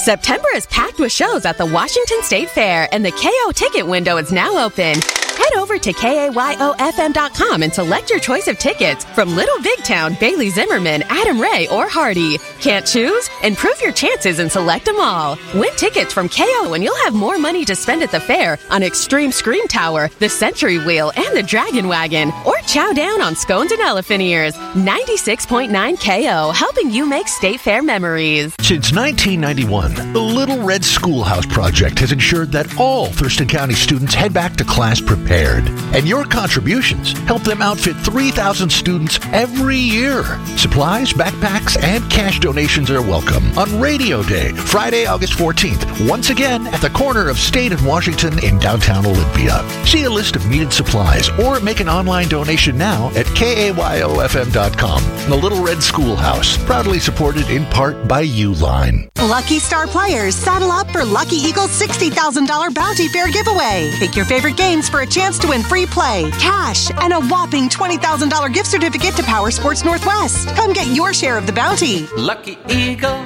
September is packed with shows at the Washington State Fair, and the KO ticket window is now open. Head over to KAYOFM.com and select your choice of tickets from Little Big Town, Bailey Zimmerman, Adam Ray, or Hardy. Can't choose? Improve your chances and select them all. Win tickets from KO and you'll have more money to spend at the fair on Extreme Scream Tower, the Century Wheel, and the Dragon Wagon. Or chow down on scones and elephant ears. 96.9 KO, helping you make State Fair memories. Since 1991, the Little Red Schoolhouse Project has ensured that all Thurston County students head back to class prepared. And your contributions help them outfit 3,000 students every year. Supplies, backpacks, and cash donations are welcome on Radio Day, Friday, August 14th, once again at the corner of State and Washington in downtown Olympia. See a list of needed supplies or make an online donation now at KAYOFM.com. The Little Red Schoolhouse, proudly supported in part by Uline. Lucky Star players, saddle up for Lucky Eagle's $60,000 Bounty Fair giveaway. Pick your favorite games for a chance to win free play, cash, and a whopping $20,000 gift certificate to Power Sports Northwest. Come get your share of the bounty. Lucky Eagle.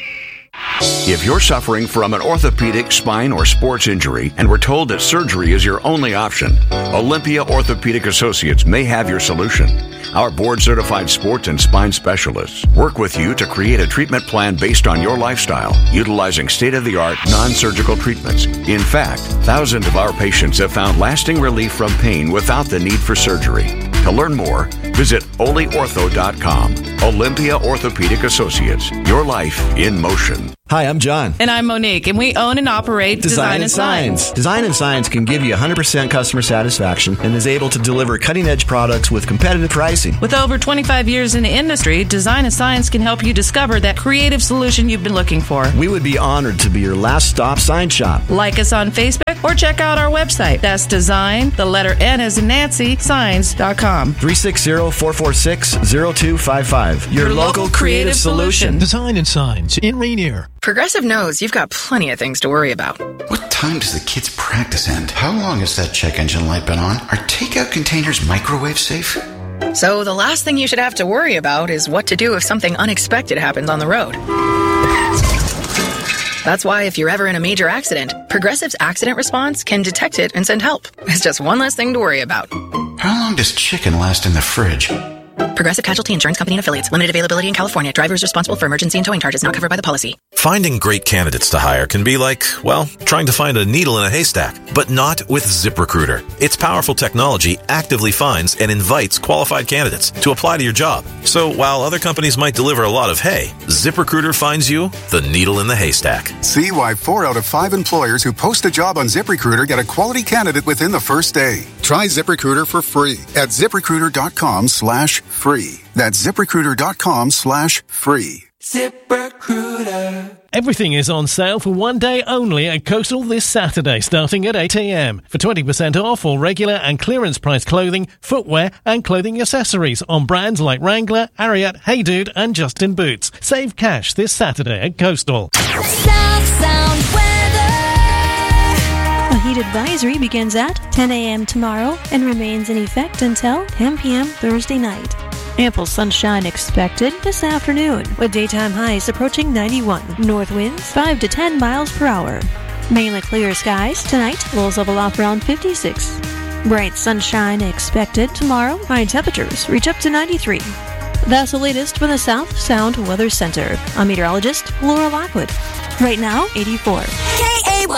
If you're suffering from an orthopedic, spine, or sports injury and we're told that surgery is your only option, Olympia Orthopedic Associates may have your solution. Our board-certified sports and spine specialists work with you to create a treatment plan based on your lifestyle, utilizing state-of-the-art non-surgical treatments. In fact, thousands of our patients have found lasting relief from pain without the need for surgery. To learn more, visit OliOrtho.com. Olympia Orthopedic Associates, your life in motion. Hi, I'm John. And I'm Monique, and we own and operate Design and Signs. Design and Signs can give you 100% customer satisfaction and is able to deliver cutting-edge products with competitive pricing. With over 25 years in the industry, Design and Signs can help you discover that creative solution you've been looking for. We would be honored to be your last-stop sign shop. Like us on Facebook or check out our website. That's design, the letter N as in Nancy, signs.com. 360-446-0255. Your local creative solution. Design and Signs in Rainier. Progressive knows you've got plenty of things to worry about. What time does the kids' practice end? How long has that check engine light been on? Are takeout containers microwave safe? So the last thing you should have to worry about is what to do if something unexpected happens on the road. That's why if you're ever in a major accident, Progressive's accident response can detect it and send help. It's just one less thing to worry about. How long does chicken last in the fridge? Progressive Casualty Insurance Company and Affiliates. Limited availability in California. Driver is responsible for emergency and towing charges not covered by the policy. Finding great candidates to hire can be like, well, trying to find a needle in a haystack, but not with ZipRecruiter. Its powerful technology actively finds and invites qualified candidates to apply to your job. So while other companies might deliver a lot of hay, ZipRecruiter finds you the needle in the haystack. See why 4 out of 5 employers who post a job on ZipRecruiter get a quality candidate within the first day. Try ZipRecruiter for free at ZipRecruiter.com/free. That's ZipRecruiter.com/free. ZipRecruiter. Everything is on sale for one day only at Coastal this Saturday, starting at 8 a.m. for 20% off all regular and clearance price clothing, footwear, and clothing accessories on brands like Wrangler, Ariat, Hey Dude, and Justin Boots. Save cash this Saturday at Coastal. South Sound weather. A heat advisory begins at 10 a.m. tomorrow and remains in effect until 10 p.m. Thursday night. Ample sunshine expected this afternoon, with daytime highs approaching 91. North winds 5 to 10 miles per hour. Mainly clear skies tonight, lows level off around 56. Bright sunshine expected tomorrow. High temperatures reach up to 93. That's the latest from the South Sound Weather Center. I'm meteorologist Laura Lockwood. Right now, 84.